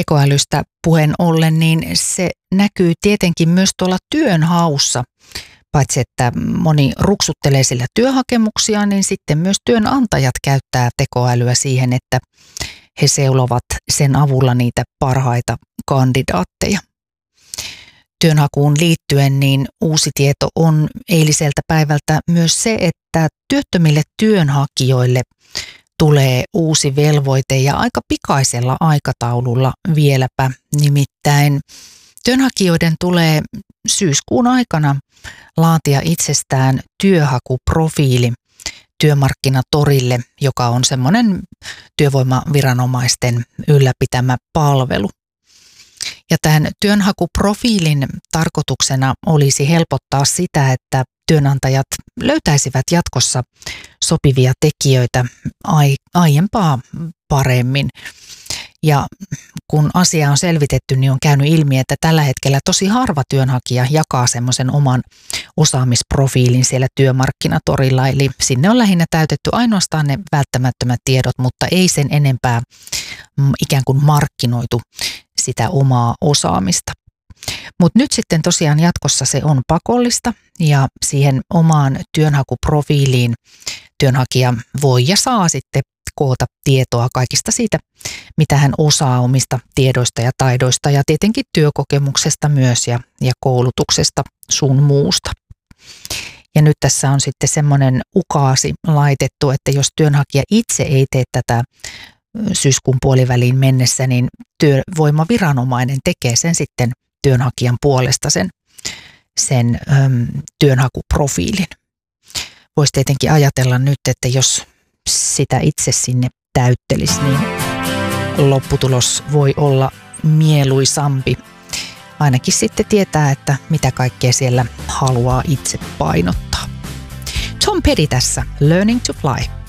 tekoälystä puheen ollen, niin se näkyy tietenkin myös tuolla työnhaussa. Paitsi että moni ruksuttelee sillä työhakemuksia, niin sitten myös työnantajat käyttää tekoälyä siihen, että he seulovat sen avulla niitä parhaita kandidaatteja. Työnhakuun liittyen niin uusi tieto on eiliseltä päivältä myös se, että työttömille työnhakijoille tulee uusi velvoite ja aika pikaisella aikataululla vieläpä. Nimittäin työnhakijoiden tulee syyskuun aikana laatia itsestään työhakuprofiili Työmarkkinatorille, joka on semmoinen työvoimaviranomaisten ylläpitämä palvelu. Ja tämän työnhakuprofiilin tarkoituksena olisi helpottaa sitä, että työnantajat löytäisivät jatkossa sopivia tekijöitä aiempaa paremmin. Ja kun asia on selvitetty, niin on käynyt ilmi, että tällä hetkellä tosi harva työnhakija jakaa semmoisen oman osaamisprofiilin siellä Työmarkkinatorilla. Eli sinne on lähinnä täytetty ainoastaan ne välttämättömät tiedot, mutta ei sen enempää ikään kuin markkinoitu sitä omaa osaamista. Mutta nyt sitten tosiaan jatkossa se on pakollista ja siihen omaan työnhakuprofiiliin työnhakija voi ja saa sitten koota tietoa kaikista siitä, mitä hän osaa omista tiedoista ja taidoista ja tietenkin työkokemuksesta myös ja koulutuksesta sun muusta. Ja nyt tässä on sitten semmoinen ukaasi laitettu, että jos työnhakija itse ei tee tätä syyskuun puoliväliin mennessä, niin työvoimaviranomainen tekee sen sitten työnhakijan puolesta sen työnhakuprofiilin. Voisi tietenkin ajatella nyt, että jos sitä itse sinne täyttelisi, niin lopputulos voi olla mieluisampi. Ainakin sitten tietää, että mitä kaikkea siellä haluaa itse painottaa. Tom Petty tässä, Learning to Fly.